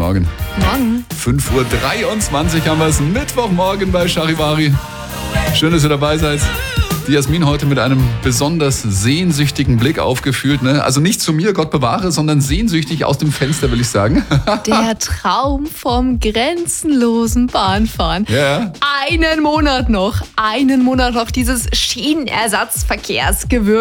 Morgen. Morgen. 5:23 Uhr haben wir es. Mittwochmorgen bei Charivari. Schön, dass ihr dabei seid. Die Jasmin heute mit einem besonders sehnsüchtigen Blick aufgeführt. Ne? Also nicht zu mir, Gott bewahre, sondern sehnsüchtig aus dem Fenster, will ich sagen. Der Traum vom grenzenlosen Bahnfahren. Ja. Einen Monat noch dieses Schienenersatzverkehrsgewürge